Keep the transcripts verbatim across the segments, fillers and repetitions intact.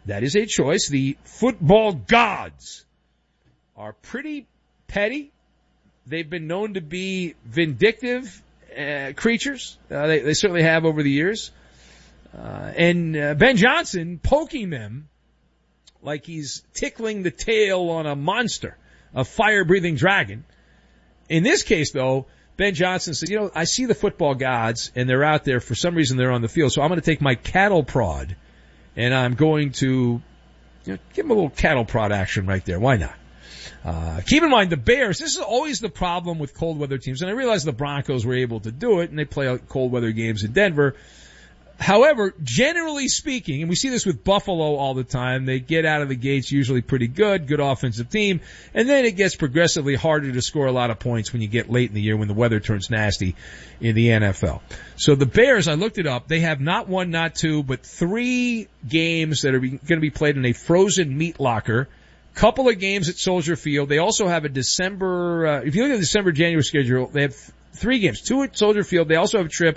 That is a choice. The football gods are pretty petty. They've been known to be vindictive uh, creatures. Uh, they, they certainly have over the years. Uh, and uh, Ben Johnson poking them like he's tickling the tail on a monster, a fire-breathing dragon. In this case, though, Ben Johnson said, you know, I see the football gods, and they're out there. For some reason, they're on the field. So I'm going to take my cattle prod, and I'm going to you know, give them a little cattle prod action right there. Why not? Uh, keep in mind, the Bears, this is always the problem with cold weather teams. And I realize the Broncos were able to do it, and they play cold weather games in Denver. However, generally speaking, and we see this with Buffalo all the time, they get out of the gates usually pretty good, good offensive team, and then it gets progressively harder to score a lot of points when you get late in the year when the weather turns nasty in the N F L. So the Bears, I looked it up, they have not one, not two, but three games that are going to be played in a frozen meat locker, couple of games at Soldier Field. They also have a December, uh, if you look at the December-January schedule, they have three games, two at Soldier Field. They also have a trip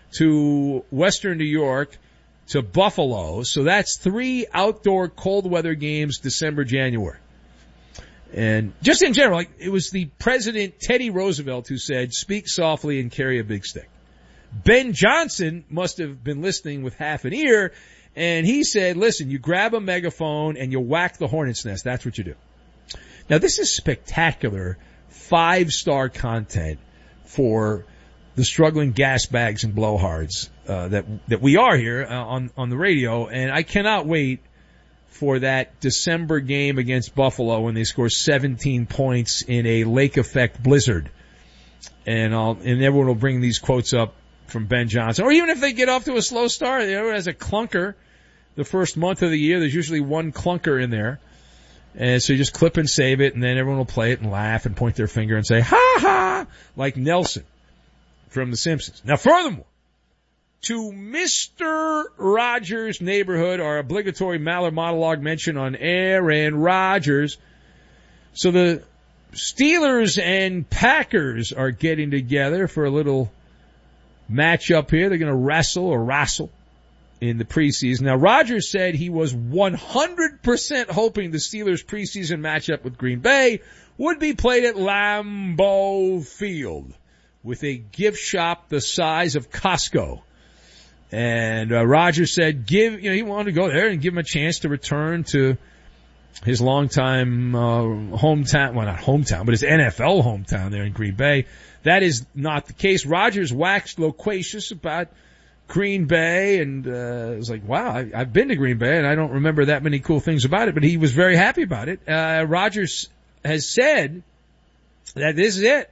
to Western New York, to Buffalo. So that's three outdoor cold weather games December, January. And just in general, like it was the President Teddy Roosevelt who said, speak softly and carry a big stick. Ben Johnson must have been listening with half an ear, and he said, listen, you grab a megaphone and you whack the hornet's nest. That's what you do. Now this is spectacular five-star content for the struggling gas bags and blowhards uh, that that we are here uh, on on the radio, and I cannot wait for that December game against Buffalo when they score seventeen points in a lake effect blizzard, and I'll and everyone will bring these quotes up from Ben Johnson, or even if they get off to a slow start, you know, as a clunker, the first month of the year, there's usually one clunker in there, and so you just clip and save it, and then everyone will play it and laugh and point their finger and say ha ha, like Nelson from The Simpsons. Now, furthermore, to Mister Rogers' neighborhood, our obligatory Maller monologue mention on Aaron Rodgers. So the Steelers and Packers are getting together for a little matchup here. They're going to wrestle or wrestle in the preseason. Now, Rodgers said he was one hundred percent hoping the Steelers' preseason matchup with Green Bay would be played at Lambeau Field, with a gift shop the size of Costco. And uh, Rodgers said give, you know, he wanted to go there and give him a chance to return to his longtime uh, hometown, well not hometown, but his N F L hometown there in Green Bay. That is not the case. Rodgers waxed loquacious about Green Bay, and uh, was like, wow, I, I've been to Green Bay and I don't remember that many cool things about it, but he was very happy about it. Uh, Rodgers has said that this is it.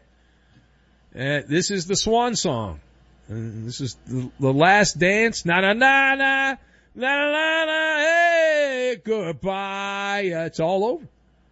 Uh, this is the swan song. Uh, this is the, the last dance. Na na na na na na na. Hey, goodbye. Uh, it's all over.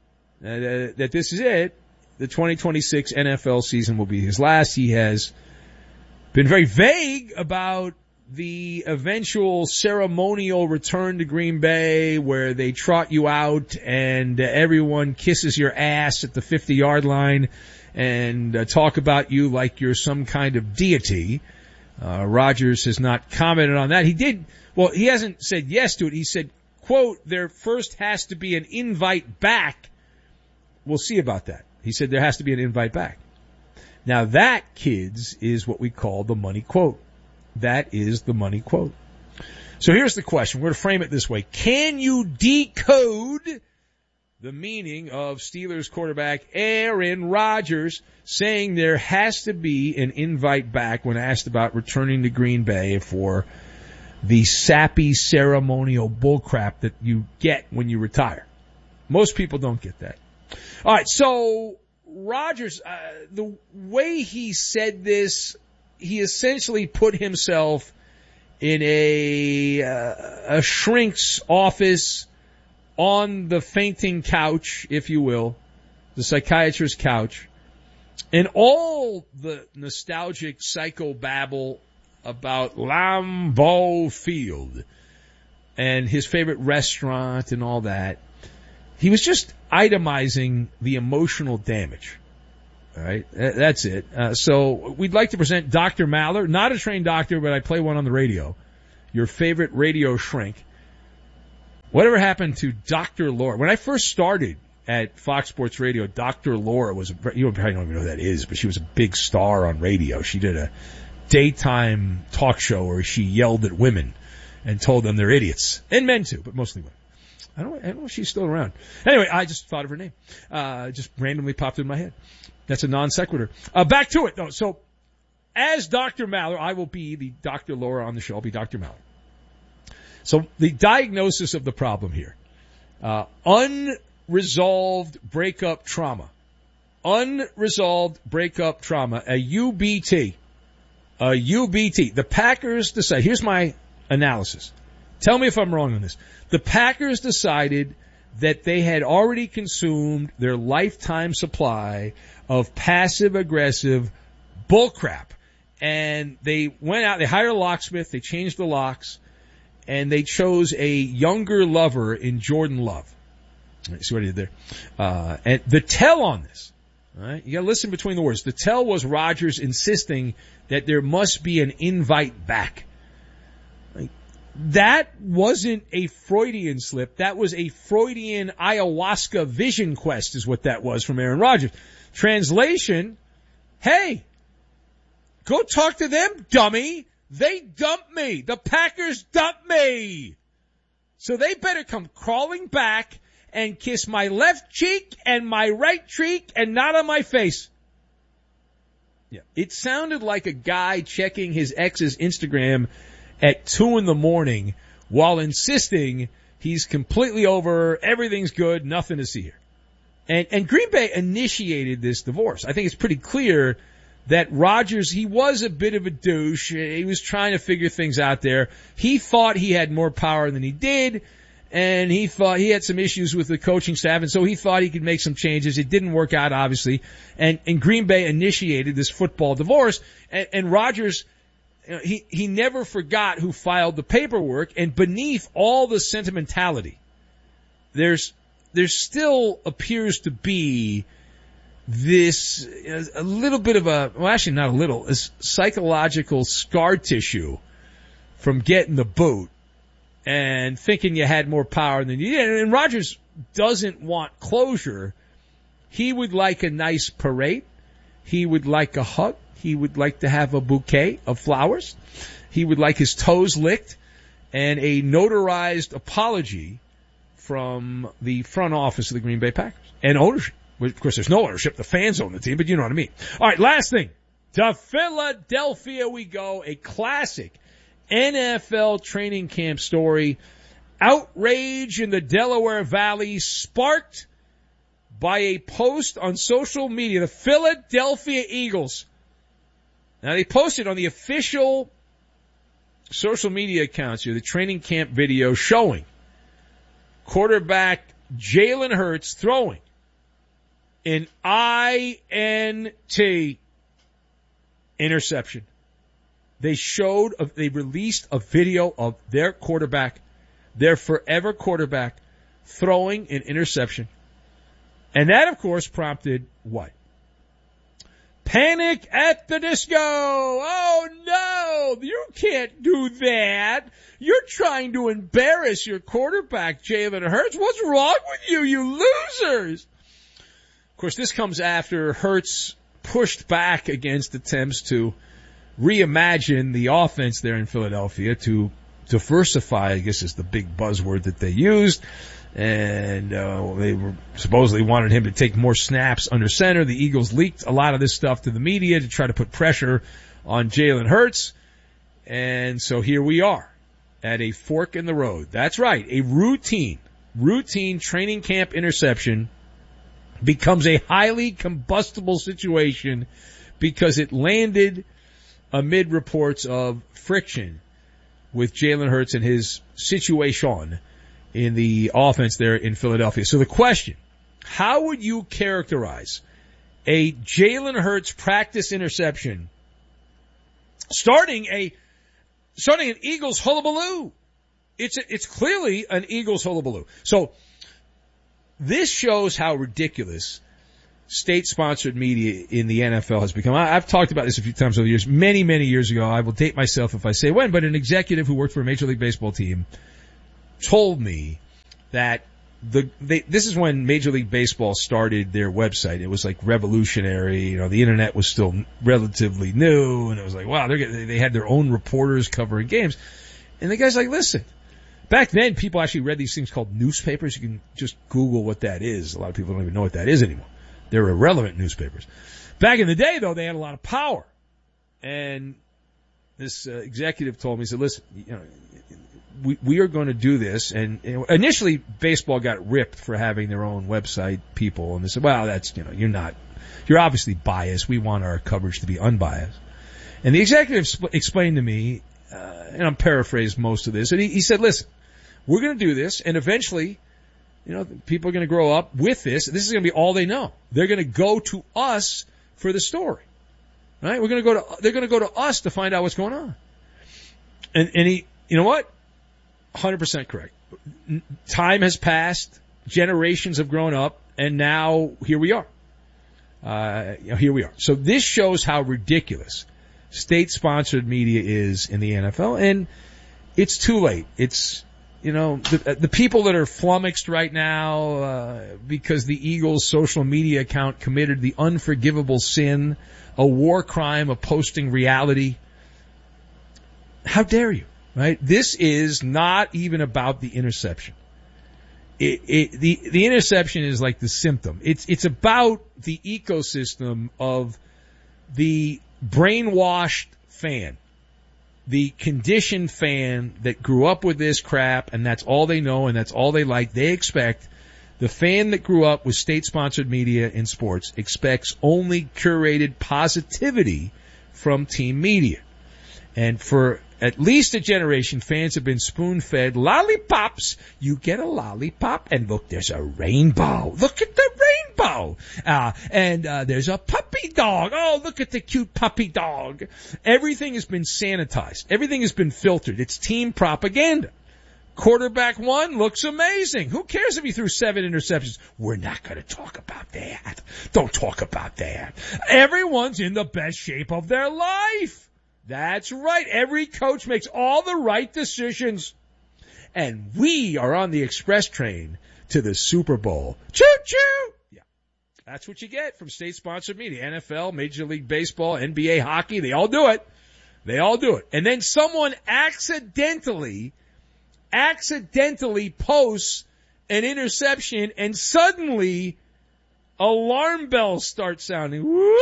Uh, that this is it. The twenty twenty-six N F L season will be his last. He has been very vague about the eventual ceremonial return to Green Bay, where they trot you out and uh, everyone kisses your ass at the fifty-yard line and uh, talk about you like you're some kind of deity. Uh, Rodgers has not commented on that. He did, well, he hasn't said yes to it. He said, quote, there first has to be an invite back. We'll see about that. He said there has to be an invite back. Now that, kids, is what we call the money quote. That is the money quote. So here's the question. We're going to frame it this way. Can you decode the meaning of Steelers quarterback Aaron Rodgers saying there has to be an invite back when asked about returning to Green Bay for the sappy ceremonial bullcrap that you get when you retire? Most people don't get that. All right, so Rodgers, uh, the way he said this, he essentially put himself in a uh, a shrink's office on the fainting couch, if you will, the psychiatrist's couch, and all the nostalgic psychobabble about Lambeau Field and his favorite restaurant and all that. He was just itemizing the emotional damage. All right, that's it. Uh, so we'd like to present Doctor Maller, not a trained doctor, but I play one on the radio, your favorite radio shrink. Whatever happened to Doctor Laura? When I first started at Fox Sports Radio, Doctor Laura was, a, you probably don't even know who that is, but she was a big star on radio. She did a daytime talk show where she yelled at women and told them they're idiots. And men too, but mostly women. I don't, I don't know if she's still around. Anyway, I just thought of her name. Uh, just randomly popped in my head. That's a non sequitur. Uh, back to it though. So, as Doctor Maller, I will be the Doctor Laura on the show. I'll be Doctor Maller. So, the diagnosis of the problem here. Uh, unresolved breakup trauma. Unresolved breakup trauma. A U B T. A U B T. The Packers decide. Here's my analysis. Tell me if I'm wrong on this. The Packers decided that they had already consumed their lifetime supply of passive-aggressive bullcrap. And they went out, they hired a locksmith, they changed the locks, and they chose a younger lover in Jordan Love. See what I did there? Uh, and the tell on this, all right, you gotta listen between the words. The tell was Rodgers insisting that there must be an invite back. Like, that wasn't a Freudian slip. That was a Freudian ayahuasca vision quest is what that was from Aaron Rodgers. Translation, hey, go talk to them, dummy. They dumped me. The Packers dumped me. So they better come crawling back and kiss my left cheek and my right cheek and not on my face. Yeah. It sounded like a guy checking his ex's Instagram at two in the morning while insisting he's completely over, everything's good, nothing to see here. And, and Green Bay initiated this divorce. I think it's pretty clear that Rodgers, he was a bit of a douche. He was trying to figure things out there. He thought he had more power than he did, and he thought he had some issues with the coaching staff, and so he thought he could make some changes. It didn't work out, obviously, and, and Green Bay initiated this football divorce, and, and Rodgers, you know, he, he never forgot who filed the paperwork, and beneath all the sentimentality, there's, there still appears to be this, a little bit of a, well actually not a little, a psychological scar tissue from getting the boot and thinking you had more power than you did. And Rodgers doesn't want closure. He would like a nice parade. He would like a hug. He would like to have a bouquet of flowers. He would like his toes licked and a notarized apology from the front office of the Green Bay Packers and ownership. Of course, there's no ownership. The fans own the team, but you know what I mean. All right, last thing. To Philadelphia we go. A classic N F L training camp story. Outrage in the Delaware Valley sparked by a post on social media. The Philadelphia Eagles. Now, they posted on the official social media accounts here the training camp video showing quarterback Jalen Hurts throwing an I N T interception. They showed, they released a video of their quarterback, their forever quarterback, throwing an interception. And that, of course, prompted what? Panic at the Disco! Oh no! You can't do that! You're trying to embarrass your quarterback, Jalen Hurts. What's wrong with you, you losers? Of course, this comes after Hurts pushed back against attempts to reimagine the offense there in Philadelphia, to diversify, I guess is the big buzzword that they used. And uh, they were supposedly wanted him to take more snaps under center. The Eagles leaked a lot of this stuff to the media to try to put pressure on Jalen Hurts. And so here we are at a fork in the road. That's right, a routine, routine training camp interception becomes a highly combustible situation because it landed amid reports of friction with Jalen Hurts and his situation in the offense there in Philadelphia. So the question, how would you characterize a Jalen Hurts practice interception starting a, starting an Eagles hullabaloo? It's, it's clearly an Eagles hullabaloo. So this shows how ridiculous state-sponsored media in the N F L has become. I, I've talked about this a few times over the years. Many, many years ago, I will date myself if I say when, but an executive who worked for a Major League Baseball team told me that the they, this is when Major League Baseball started their website. It was like revolutionary. You know, the internet was still relatively new, and it was like, wow, they're, they had their own reporters covering games. And the guy's like, listen, back then people actually read these things called newspapers. You can just Google what that is. A lot of people don't even know what that is anymore. They're irrelevant newspapers. Back in the day, though, they had a lot of power. And this uh, executive told me, he said, listen, you know, we, we are going to do this. And you know, initially, baseball got ripped for having their own website people. And they said, well, that's, you know, you're not, you're obviously biased. We want our coverage to be unbiased. And the executive sp- explained to me, uh, and I'm paraphrasing most of this, and he, he said, listen, we're going to do this, and eventually, you know, people are going to grow up with this. This is going to be all they know. They're going to go to us for the story. Right? We're going to go to, they're going to go to us to find out what's going on. And, and he, you know what? one hundred percent correct. Time has passed. Generations have grown up. And now here we are. Uh, you know, here we are. So this shows how ridiculous state-sponsored media is in the N F L. And it's too late. It's, you know, the, the people that are flummoxed right now, uh, because the Eagles' social media account committed the unforgivable sin, a war crime of posting reality. How dare you, right? This is not even about the interception. It, it, the, the interception is like the symptom. It's, it's about the ecosystem of the brainwashed fan. The conditioned fan that grew up with this crap, and that's all they know, and that's all they like. They expect, the fan that grew up with state-sponsored media in sports expects only curated positivity from team media. And for at least a generation, fans have been spoon-fed lollipops. You get a lollipop, and look, there's a rainbow. Look at the rainbow. Uh, and uh, there's a puppy dog. Oh, look at the cute puppy dog. Everything has been sanitized. Everything has been filtered. It's team propaganda. Quarterback one looks amazing. Who cares if he threw seven interceptions? We're not going to talk about that. Don't talk about that. Everyone's in the best shape of their life. That's right. Every coach makes all the right decisions. And we are on the express train to the Super Bowl. Choo-choo! Yeah. That's what you get from state-sponsored media. N F L, Major League Baseball, N B A hockey, they all do it. They all do it. And then someone accidentally, accidentally posts an interception, and suddenly alarm bells start sounding. Woo!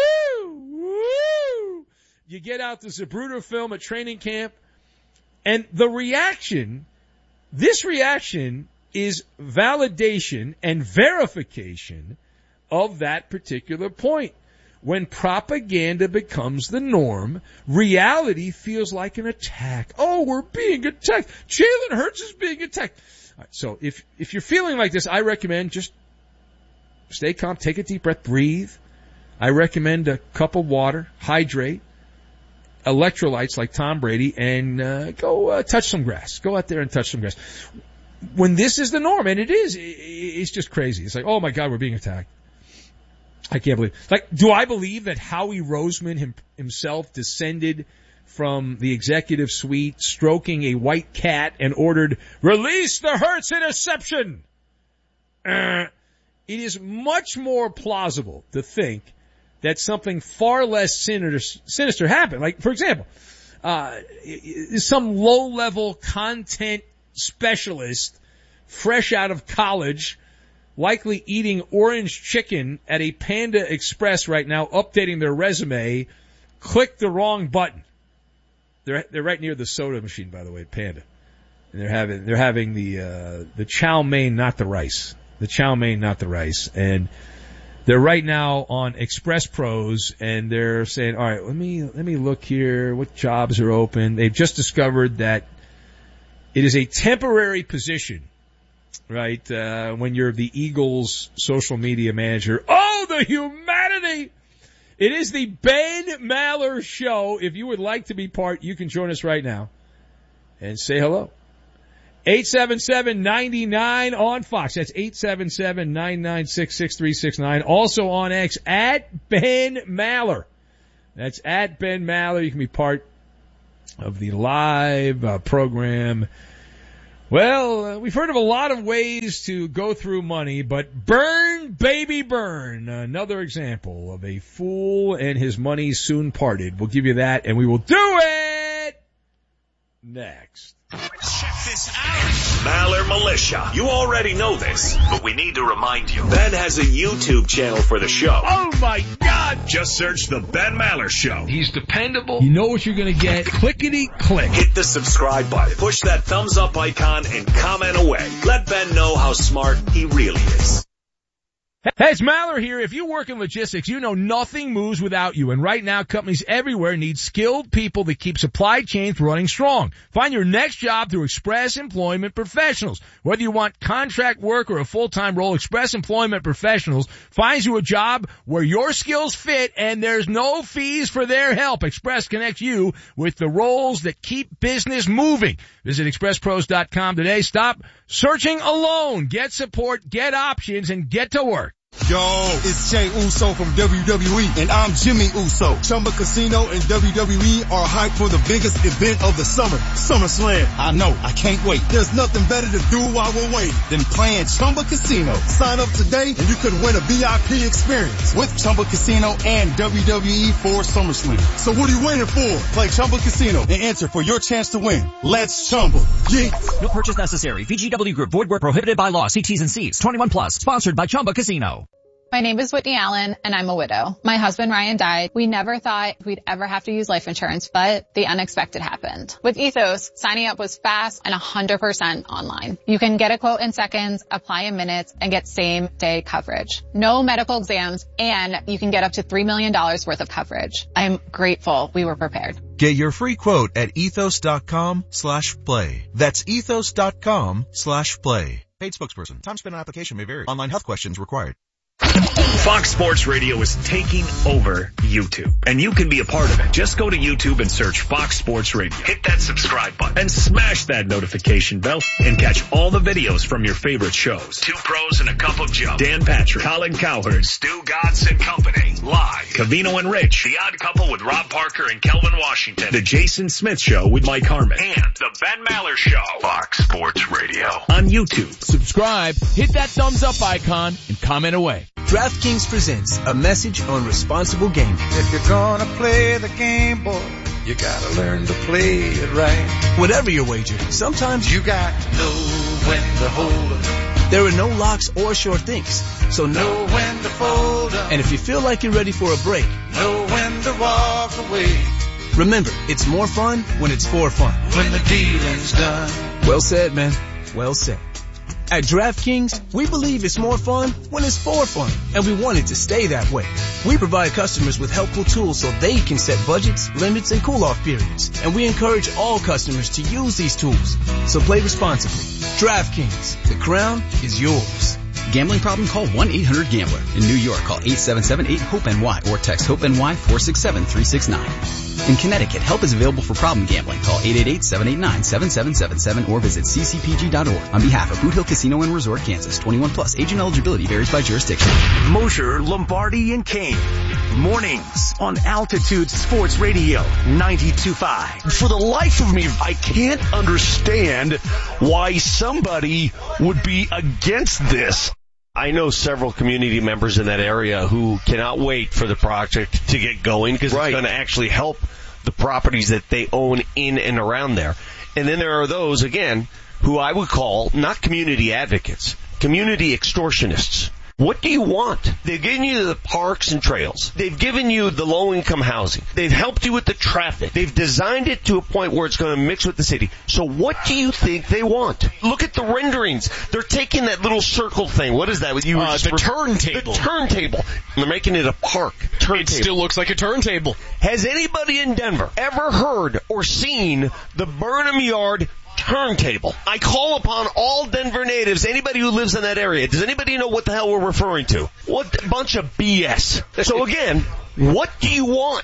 Woo! You get out the Zapruder film at training camp, and the reaction, this reaction is validation and verification of that particular point. When propaganda becomes the norm, reality feels like an attack. Oh, we're being attacked. Jalen Hurts is being attacked. All right, so if if you're feeling like this, I recommend just stay calm, take a deep breath, breathe. I recommend a cup of water, hydrate, electrolytes like Tom Brady, and uh, go uh, touch some grass. Go out there and touch some grass. When this is the norm, and it is, it's just crazy. It's like, oh my God, we're being attacked. I can't believe. Like, do I believe that Howie Roseman him, himself descended from the executive suite, stroking a white cat, and ordered, release the Hurts interception? Uh, it is much more plausible to think that something far less sinister, sinister happened. Like, for example, uh, some low-level content specialist, fresh out of college, likely eating orange chicken at a Panda Express right now, updating their resume, clicked the wrong button. They're they're right near the soda machine, by the way, at Panda, and they're having they're having the uh, the chow mein, not the rice, the chow mein, not the rice, and they're right now on Express Pros, and they're saying, all right, let me let me look here, what jobs are open. They've just discovered that it is a temporary position. Right, uh, when you're the Eagles social media manager. Oh, the humanity! It is the Ben Maller Show. If you would like to be part, you can join us right now and say hello. eight seven seven, nine nine on Fox. That's eight seven seven, nine nine six, six three six nine. Also on X, at Ben Maller. That's at Ben Maller. You can be part of the live uh, program Well, uh, we've heard of a lot of ways to go through money, but burn, baby, burn. Another example of a fool and his money soon parted. We'll give you that, and we will do it next. Check this out. Maller Militia. You already know this, but we need to remind you. Ben has a YouTube channel for the show. Oh, my God. Just search The Ben Maller Show. He's dependable. You know what you're going to get. Clickety-click. Hit the subscribe button. Push that thumbs up icon and comment away. Let Ben know how smart he really is. Hey, it's Maller here. If you work in logistics, you know nothing moves without you. And right now, companies everywhere need skilled people that keep supply chains running strong. Find your next job through Express Employment Professionals. Whether you want contract work or a full-time role, Express Employment Professionals finds you a job where your skills fit and there's no fees for their help. Express connects you with the roles that keep business moving. Visit express pros dot com today. Stop searching alone. Get support, get options, and get to work. Yo, it's Jey Uso from W W E, and I'm Jimmy Uso. Chumba Casino and W W E are hyped for the biggest event of the summer, SummerSlam. I know, I can't wait. There's nothing better to do while we're waiting than playing Chumba Casino. Sign up today and you could win a V I P experience with Chumba Casino and W W E for SummerSlam. So what are you waiting for? Play Chumba Casino and enter for your chance to win. Let's Chumba. Yeah. No purchase necessary. V G W Group. Void where prohibited by law. See T's and C's. twenty-one plus. Sponsored by Chumba Casino. My name is Whitney Allen, and I'm a widow. My husband, Ryan, died. We never thought we'd ever have to use life insurance, but the unexpected happened. With Ethos, signing up was fast and one hundred percent online. You can get a quote in seconds, apply in minutes, and get same-day coverage. No medical exams, and you can get up to three million dollars worth of coverage. I'm grateful we were prepared. Get your free quote at ethos.com slash play. That's ethos.com slash play. Paid spokesperson. Time spent on application may vary. Online health questions required. Fox Sports Radio is taking over YouTube, and you can be a part of it. Just go to YouTube and search Fox Sports Radio. Hit that subscribe button and smash that notification bell and catch all the videos from your favorite shows. Two Pros and a Cup of Joe. Dan Patrick, Colin Cowherd, Stu Godson and Company. Live. Covino and Rich. The Odd Couple with Rob Parker and Kelvin Washington. The Jason Smith Show with Mike Harmon. And The Ben Maller Show. Fox Sports Radio. On YouTube. Subscribe, hit that thumbs up icon, and comment away. DraftKings presents a message on responsible gaming. If you're gonna play the game, boy, you gotta learn to play it right. Whatever your wager, sometimes you got to know when to hold up. There are no locks or sure things, so know, know when to fold up. And if you feel like you're ready for a break, know when to walk away. Remember, it's more fun when it's for fun. When the dealing's done. Well said, man. Well said. At DraftKings, we believe it's more fun when it's for fun, and we want it to stay that way. We provide customers with helpful tools so they can set budgets, limits, and cool-off periods, and we encourage all customers to use these tools. So play responsibly. DraftKings, the crown is yours. Gambling problem? Call one eight hundred gambler. In New York, call eight seven seven eight hope N Y or text HOPE-NY four six seven three six nine. In Connecticut, help is available for problem gambling. Call eight eight eight seven eight nine seven seven seven seven or visit c c p g dot org. On behalf of Boot Hill Casino and Resort, Kansas, twenty-one plus. Age and eligibility varies by jurisdiction. Mosher, Lombardi, and Kane. Mornings on Altitude Sports Radio ninety-two point five. For the life of me, I can't understand why somebody would be against this. I know several community members in that area who cannot wait for the project to get going because right. It's going to actually help the properties that they own in and around there. And then there are those, again, who I would call not community advocates, community extortionists. What do you want? They've given you the parks and trails. They've given you the low-income housing. They've helped you with the traffic. They've designed it to a point where it's going to mix with the city. So what do you think they want? Look at the renderings. They're taking that little circle thing. What is that? With you uh, the turntable. The turntable. They're making it a park. Turntable. It still looks like a turntable. Has anybody in Denver ever heard or seen the Burnham Yard turntable? I call upon all Denver natives, anybody who lives in that area. Does anybody know what the hell we're referring to? What a bunch of B S. So again, what do you want?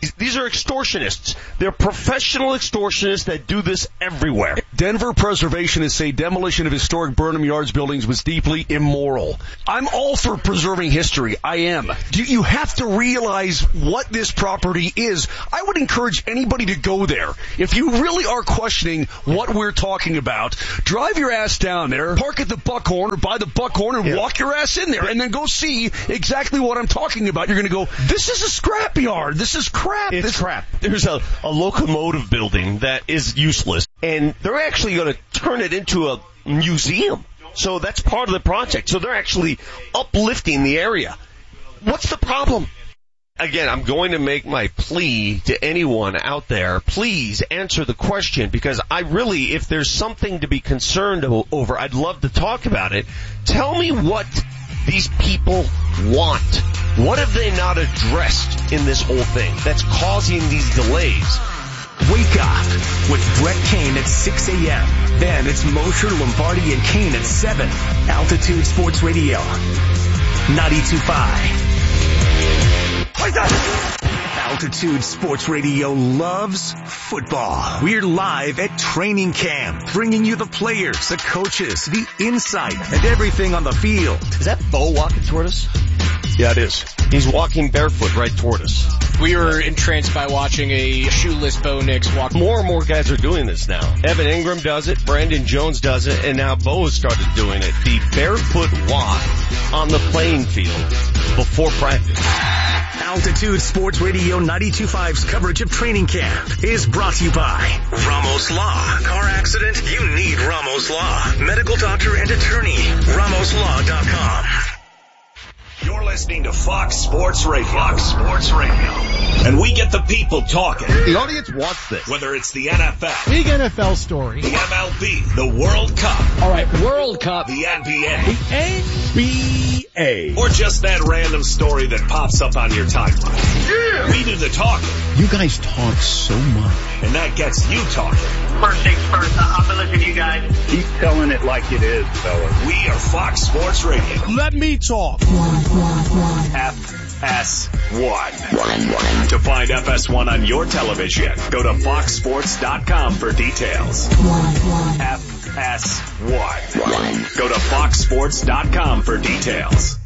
These are extortionists. They're professional extortionists that do this everywhere. Denver preservationists say demolition of historic Burnham Yards buildings was deeply immoral. I'm all for preserving history. I am. You, you have to realize what this property is. I would encourage anybody to go there. If you really are questioning what we're talking about, drive your ass down there, park at the Buckhorn or by the Buckhorn and yeah. walk your ass in there and then go see exactly what I'm talking about. You're going to go, this is a scrapyard. This is crap. It's this crap. There's a, a locomotive building that is useless, and they're actually going to turn it into a museum. So that's part of the project. So they're actually uplifting the area. What's the problem? Again, I'm going to make my plea to anyone out there. Please answer the question, because I really, if there's something to be concerned over, I'd love to talk about it. Tell me what these people want. What have they not addressed in this whole thing that's causing these delays? Wake up with Brett Kane at six a.m. Then it's Mosher, Lombardi, and Kane at seven. Altitude Sports Radio, ninety-two point five. Altitude Sports Radio loves football. We're live at training camp, bringing you the players, the coaches, the insight, and everything on the field. Is that Bo walking toward us? Yeah, it is. He's walking barefoot right toward us. We were entranced by watching a shoeless Bo Nix walk. More and more guys are doing this now. Evan Ingram does it, Brandon Jones does it, and now Bo has started doing it. The barefoot walk on the playing field before practice. Altitude Sports Radio ninety-two point five's coverage of training camp is brought to you by Ramos Law. Car accident? You need Ramos Law. Medical doctor and attorney. Ramos Law dot com. You're listening to Fox Sports Radio. Fox Sports Radio. And we get the people talking. The audience wants this. Whether it's the N F L. Big N F L story. The M L B. The World Cup. All right, World Cup. The N B A. The N B A. Or just that random story that pops up on your timeline. Yeah. We do the talking. You guys talk so much. And that gets you talking. First things first, I've been listening to you guys. Keep telling it like it is, fellas. We are Fox Sports Radio. Let me talk. F S one. To find F S one on your television, go to fox sports dot com for details. F S one. Go to fox sports dot com for details.